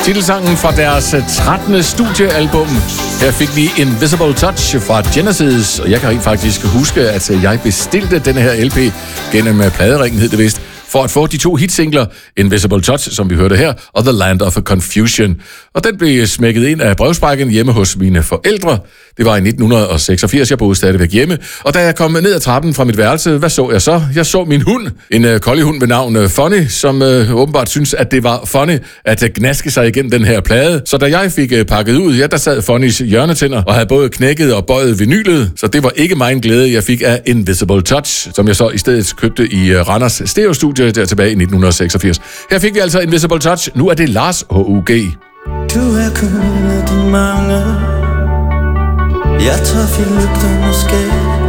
Titelsangen fra deres 13. studiealbum. Her fik vi Invisible Touch fra Genesis, og jeg kan rent faktisk huske, at jeg bestilte denne her LP gennem pladeringen, hed det vist, for at få de 2 hitsingler, Invisible Touch, som vi hørte her, og The Land of Confusion. Og den blev smækket ind af brevsprækken hjemme hos mine forældre. Det var i 1986, jeg boede stadigvæk hjemme. Og da jeg kom ned ad trappen fra mit værelse, hvad så jeg så? Jeg så min hund, en colliehund ved navn Funny, som åbenbart synes, at det var funny at gnaske sig igennem den her plade. Så da jeg fik pakket ud, der sad Funnys hjørnetænder og havde både knækket og bøjet vinylet. Så det var ikke meget glæde, jeg fik af Invisible Touch, som jeg så i stedet købte i Randers Stereo-studie der tilbage i 1986. Her fik vi altså Invisible Touch. Nu er det Lars H.U.G. Du er kun af de mange. Jeg tør fint lygter måske